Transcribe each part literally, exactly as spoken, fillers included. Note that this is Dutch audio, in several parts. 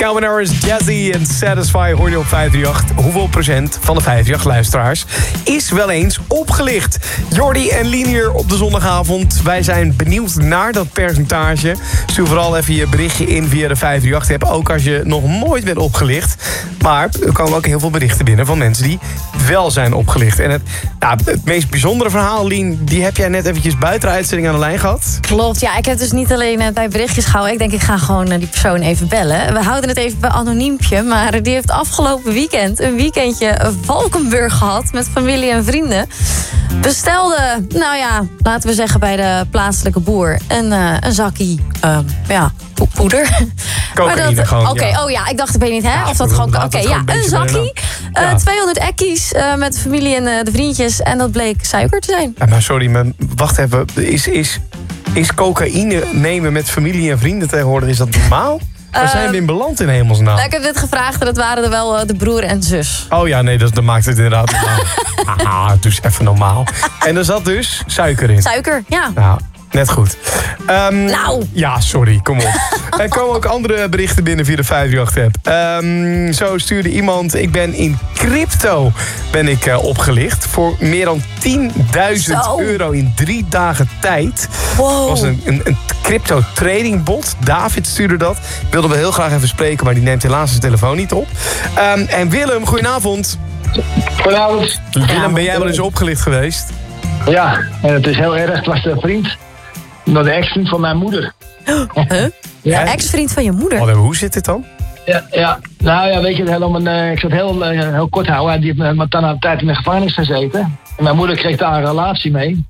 Calvin Harris, Jazzy en Satisfy hoor je op vijf drie acht. Hoeveel procent van de vijf drie acht-luisteraars is wel eens opgelicht? Jordi en Lien hier op de zondagavond. Wij zijn benieuwd naar dat percentage. Stuur vooral even je berichtje in via de vijf drie acht-app. Ook als je nog nooit bent opgelicht. Maar er komen ook heel veel berichten binnen van mensen die wel zijn opgelicht. En het, nou, het meest bijzondere verhaal, Lien, die heb jij net eventjes buiten de uitzending aan de lijn gehad. Klopt, ja. Ik heb dus niet alleen uh, bij berichtjes gehouden. Ik denk, ik ga gewoon uh, die persoon even bellen. We houden het even bij anoniempje. Maar die heeft afgelopen weekend een weekendje Valkenburg gehad met familie en vrienden. Bestelde, nou ja, laten we zeggen bij de plaatselijke boer, een, uh, een zakkie, uh, ja, po- poeder. Cocaïne gewoon, Oké, ja. oh ja, ik dacht, ik weet niet, hè, Ja, of dat gewoon... Oké, okay, ja, een zakkie, uh, ja. tweehonderd ekkies uh, met de familie en uh, de vriendjes. En dat bleek suiker te zijn. Ja, maar sorry, maar wacht even. Is, is, is cocaïne nemen met familie en vrienden tegenwoordig, is dat normaal? Waar zijn we in beland in hemelsnaam? Nou, ik heb dit gevraagd en dat waren er wel uh, de broer en zus. Oh ja, nee, dat, dat maakt het inderdaad normaal. Ah, dus even normaal. En er zat dus suiker in. Suiker, ja. Nou, net goed. Um, Nou. Ja, sorry, kom op. Er komen ook andere berichten binnen via de vijf drie acht-app. Um, zo stuurde iemand, ik ben in crypto ben ik uh, opgelicht. Voor meer dan tienduizend euro in drie dagen tijd. Wow. Dat was een, een, een crypto trading bot. David stuurde dat. Wilden we heel graag even spreken, maar die neemt helaas zijn telefoon niet op. Um, en Willem, goedenavond. Goedenavond. Willem, ben jij wel eens opgelicht geweest? Ja, en het is heel erg. Het was de vriend, nou, de ex-vriend van mijn moeder. Huh? Ja. Een ex-vriend van je moeder? Oh, hoe zit dit dan? Ja, ja. Nou ja, weet je, heel om een, uh, ik zal het heel, uh, heel kort houden. Die heeft uh, dan een tijd in de gevangenis gezeten. En mijn moeder kreeg daar een relatie mee.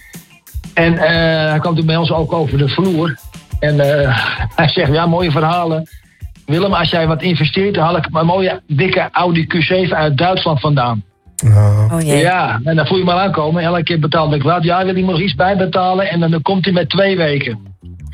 En uh, hij kwam toen bij ons ook over de vloer. En uh, hij zegt, ja, mooie verhalen. Willem, als jij wat investeert, dan haal ik een mooie, dikke Audi Q zeven uit Duitsland vandaan. Oh. Oh jee. Ja, en dan voel je maar aankomen. Elke keer betaalde ik wat. Ja, wil hij nog iets bijbetalen? En dan, dan komt hij met twee weken.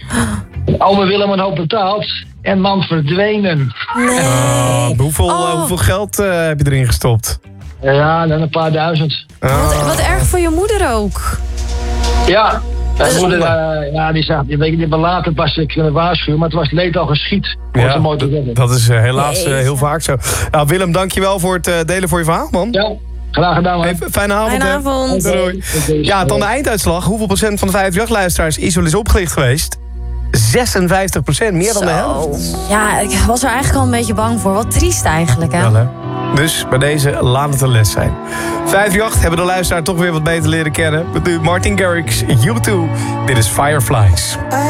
Ome Willem een hoop betaald. En man verdwenen. Nee. Uh, hoeveel, uh, Oh. hoeveel geld uh, heb je erin gestopt? Ja, dan een paar duizend. Uh, Wat, wat erg voor je moeder ook. Ja, mijn Dus- moeder, uh, ja, die zegt, die weet je, die later pas ik kunnen waarschuwen, maar het was leed al geschiet. Dat was ja, een mooi te dat, zeggen. dat is uh, helaas uh, Jezus. heel vaak zo. Nou, Willem, dankjewel voor het uh, delen voor je verhaal, man. Ja, graag gedaan, man. Hey, fijne avond, Fijne hè. avond. Doei, doei. Ja, dan de einduitslag. Hoeveel procent van de vijf drie acht-luisteraars is wel eens opgelicht geweest? zesenvijftig procent, meer dan de helft. Ja, ik was er eigenlijk al een beetje bang voor. Wat triest eigenlijk, hè? Wel, hè? Dus bij deze laat het een les zijn. vijf drie acht hebben de luisteraar toch weer wat beter leren kennen. Met nu Martin Garrix, U twee. Dit is Fireflies.